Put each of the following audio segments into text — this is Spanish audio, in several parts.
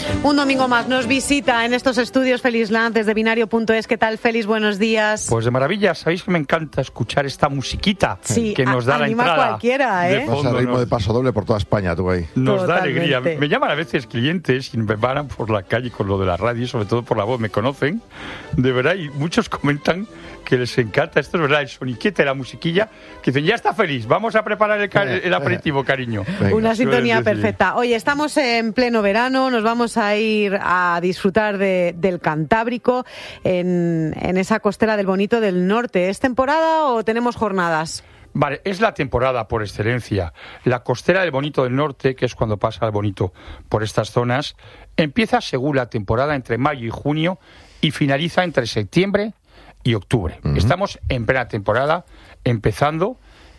Un domingo más nos visita en estos estudios Félix Lanz desde binario.es. ¿Qué tal, Félix? Buenos días. Pues de maravilla. Sabéis que me encanta escuchar esta musiquita que nos da la anima entrada. A cualquiera, ¿eh? Vas a ritmo de paso doble por toda España, tú ahí. Nos da alegría. Me llaman a veces clientes y me paran por la calle con lo de la radio, sobre todo por la voz, me conocen. De verdad, y muchos comentan que les encanta, esto es verdad, el soniquete, la musiquilla, que dicen, ya está feliz, vamos a preparar el aperitivo, cariño. Venga. Una sintonía perfecta. Oye, estamos en pleno verano, nos vamos a ir a disfrutar del Cantábrico, en esa costera del Bonito del Norte. ¿Es temporada o tenemos jornadas? Vale, es la temporada por excelencia. La costera del Bonito del Norte, que es cuando pasa el Bonito por estas zonas, empieza según la temporada entre mayo y junio y finaliza entre septiembre y octubre. Uh-huh. Estamos en plena temporada, empezando,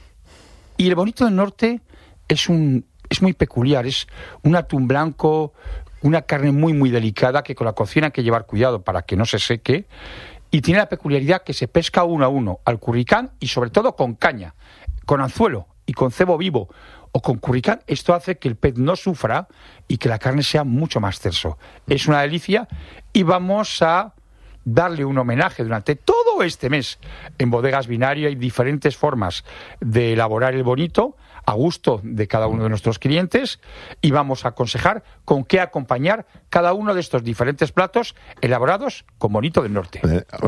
y el Bonito del Norte es muy peculiar, es un atún blanco, una carne muy muy delicada que con la cocina hay que llevar cuidado para que no se seque, y tiene la peculiaridad que se pesca uno a uno, al curricán y sobre todo con caña, con anzuelo y con cebo vivo o con curricán. Esto hace que el pez no sufra y que la carne sea mucho más terso. Es una delicia y vamos a darle un homenaje durante todo este mes. En Bodegas Binario hay diferentes formas de elaborar el bonito a gusto de cada uno de nuestros clientes y vamos a aconsejar con qué acompañar cada uno de estos diferentes platos elaborados con bonito del norte.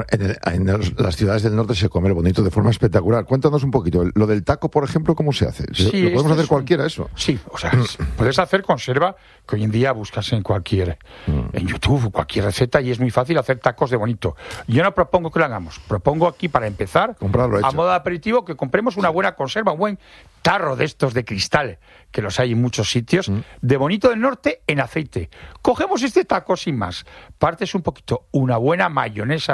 En las ciudades del norte se come el bonito de forma espectacular. Cuéntanos un poquito. Lo del taco, por ejemplo, ¿cómo se hace? Sí, ¿Lo podemos hacer cualquiera eso? Sí, o sea, puedes hacer conserva, que hoy en día buscas en YouTube, cualquier receta, y es muy fácil hacer tacos de bonito. Yo no propongo que lo hagamos, propongo aquí para empezar, comprarlo hecho, a modo de aperitivo, que compremos una buena conserva, un buen tarro de estos de cristal, que los hay en muchos sitios, de bonito del norte en aceite. Cogemos este taco sin más, partes un poquito, una buena mayonesa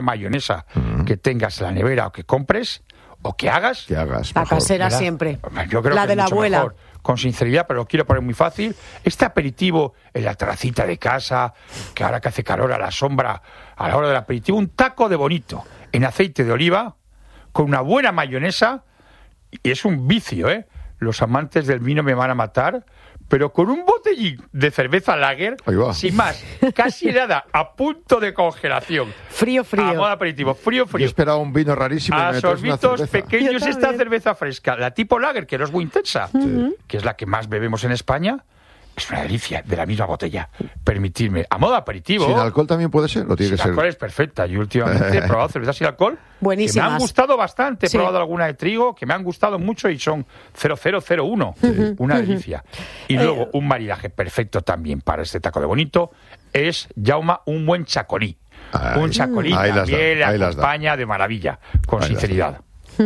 que tengas en la nevera o que compres, o que hagas. La casera, ¿verdad? Siempre. Yo creo la que de la mucho abuela. Mejor, con sinceridad, pero lo quiero poner muy fácil. Este aperitivo en la terracita de casa, que ahora que hace calor a la sombra, a la hora del aperitivo, un taco de bonito en aceite de oliva, con una buena mayonesa, y es un vicio, ¿eh? Los amantes del vino me van a matar, pero con un botellín de cerveza lager, sin más, casi helada, a punto de congelación. Frío. A modo aperitivo, frío. Yo esperaba un vino rarísimo. A sorbitos pequeños esta cerveza fresca, la tipo lager, que no es muy intensa, que es la que más bebemos en España. Es una delicia, de la misma botella. Permitidme, a modo aperitivo. ¿Sin alcohol también puede ser? ¿O tiene que ser? Sin alcohol es perfecta. Yo últimamente he probado cervezas sin alcohol. Buenísimas. Que me han gustado bastante. He probado alguna de trigo que me han gustado mucho y son 0001. Una delicia. Y luego un maridaje perfecto también para este taco de bonito es, Jaume, un buen chacolí. Un chacolí también le acompaña de maravilla, con sinceridad.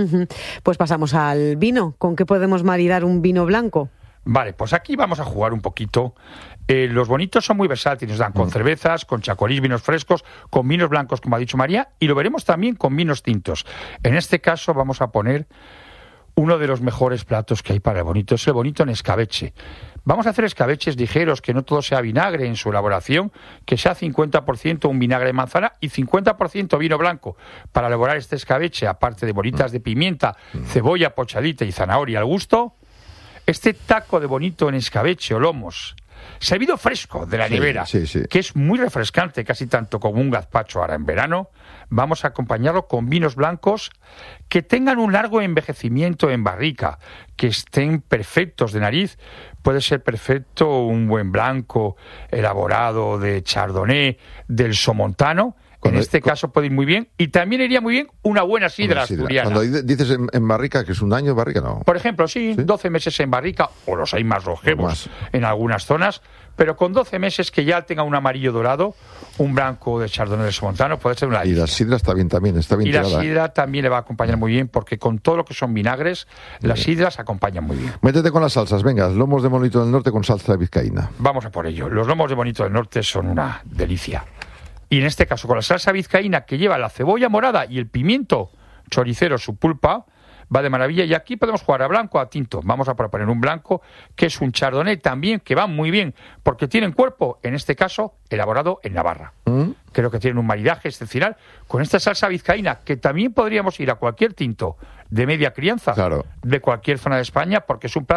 Pues pasamos al vino. ¿Con qué podemos maridar un vino blanco? Vale, pues aquí vamos a jugar un poquito. Los bonitos son muy versátiles, dan con cervezas, con chacolís, vinos frescos, con vinos blancos, como ha dicho María, y lo veremos también con vinos tintos. En este caso vamos a poner uno de los mejores platos que hay para el bonito, es el bonito en escabeche. Vamos a hacer escabeches ligeros, que no todo sea vinagre en su elaboración, que sea 50% un vinagre de manzana y 50% vino blanco. Para elaborar este escabeche, aparte de bolitas de pimienta, cebolla pochadita y zanahoria al gusto, este taco de bonito en escabeche o lomos, servido fresco de la nevera, que es muy refrescante, casi tanto como un gazpacho ahora en verano, vamos a acompañarlo con vinos blancos que tengan un largo envejecimiento en barrica, que estén perfectos de nariz. Puede ser perfecto un buen blanco elaborado de chardonnay, del somontano. En este caso puede ir muy bien, y también iría muy bien una buena sidra asturiana. Cuando dices en barrica, que es un año de barrica, ¿no? Por ejemplo, sí, 12 meses en barrica, o los hay más longevos en algunas zonas, pero con 12 meses que ya tenga un amarillo dorado, un blanco de chardonnay de somontano, puede ser una delicia. Y la sidra está bien también, está bien tirada. Y la sidra también le va a acompañar muy bien, porque con todo lo que son vinagres, las sidras acompañan muy bien. Métete con las salsas, venga, lomos de bonito del norte con salsa vizcaína. Vamos a por ello. Los lomos de bonito del norte son una delicia. Y en este caso, con la salsa vizcaína, que lleva la cebolla morada y el pimiento choricero, su pulpa, va de maravilla. Y aquí podemos jugar a blanco o a tinto. Vamos a proponer un blanco, que es un chardonnay también, que va muy bien, porque tienen cuerpo, en este caso, elaborado en Navarra. Creo que tienen un maridaje excepcional con esta salsa vizcaína, que también podríamos ir a cualquier tinto de media crianza, de cualquier zona de España, porque es un plato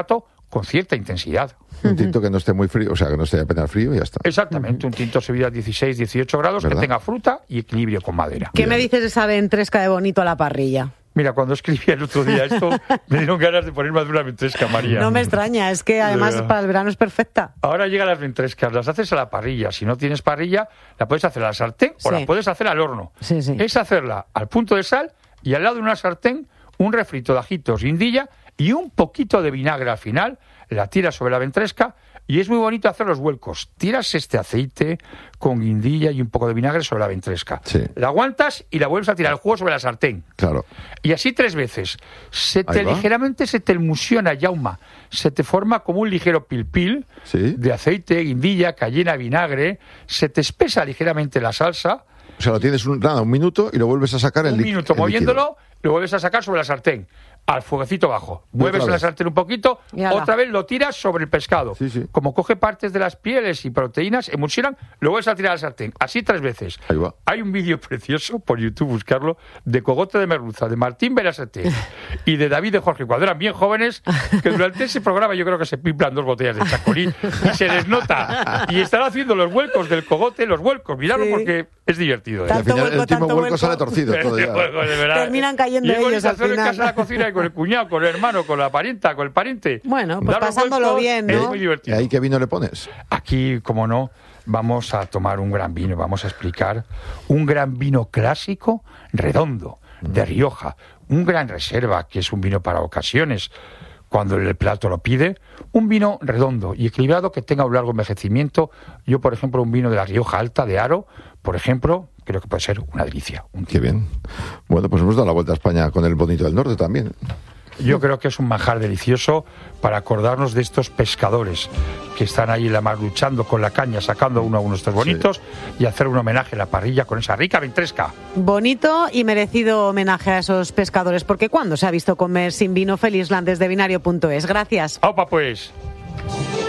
con cierta intensidad. Un tinto que no esté muy frío, o sea, que no esté apenas frío y ya está. Exactamente, un tinto servido a 16, 18 grados, ¿verdad? que tenga fruta y equilibrio con madera. ¿Qué me dices de esa ventresca de bonito a la parrilla? Mira, cuando escribí el otro día esto, me dieron ganas de poner más de una ventresca, María. No me extraña, es que además para el verano es perfecta. Ahora llegan las ventrescas, las haces a la parrilla. Si no tienes parrilla, la puedes hacer a la sartén o la puedes hacer al horno. Sí, sí. Es hacerla al punto de sal y al lado de una sartén un refrito de ajitos, guindilla y un poquito de vinagre al final. La tiras sobre la ventresca y es muy bonito hacer los vuelcos. Tiras este aceite con guindilla y un poco de vinagre sobre la ventresca. Sí. La aguantas y la vuelves a tirar el jugo sobre la sartén. Claro. Y así 3 veces. Ahí va. Ligeramente se te emulsiona, Jauma. Se te forma como un ligero pil-pil Sí. de aceite, guindilla, cayena, vinagre. Se te espesa ligeramente la salsa. O sea, lo tienes un minuto y lo vuelves a sacar Un minuto moviéndolo, lo vuelves a sacar sobre la sartén. Al fueguecito bajo. Mueves la sartén un poquito, otra vez lo tiras sobre el pescado. Sí, sí. Como coge partes de las pieles y proteínas, emulsionan, lo vuelves a tirar a la sartén. Así 3 veces. Ahí va. Hay un vídeo precioso, por YouTube, buscarlo, de cogote de merluza, de Martín Berasategui y de David de Jorge, cuando eran bien jóvenes, que durante ese programa yo creo que se pimplan 2 botellas de chacolí y se les nota. Y están haciendo los vuelcos del cogote, miradlo porque es divertido. Y al final vuelco, el último tanto vuelco sale vuelco. torcido todo ya. Terminan cayendo y es bonito ellos al hacerlo en final. casa de la cocina y con el cuñado, con el hermano, con la parienta, con el pariente. Bueno, pues Dar los pasándolo vuelcos bien, ¿no? Es muy ¿Y divertido. ahí qué vino le pones? Aquí, como no, vamos a tomar un gran vino, vamos a explicar un gran vino clásico, redondo, de Rioja, un gran reserva, que es un vino para ocasiones, cuando el plato lo pide, un vino redondo y equilibrado que tenga un largo envejecimiento. Yo, por ejemplo, un vino de la Rioja Alta, de Aro, por ejemplo, creo que puede ser una delicia. Qué bien. Bueno, pues hemos dado la vuelta a España con el bonito del norte también. Yo creo que es un manjar delicioso para acordarnos de estos pescadores que están ahí en la mar luchando con la caña, sacando uno a uno estos bonitos y hacer un homenaje a la parrilla con esa rica ventresca. Bonito y merecido homenaje a esos pescadores, porque ¿cuándo se ha visto comer sin vino? Feliz Land desde binario.es. Gracias. ¡Aupa pues!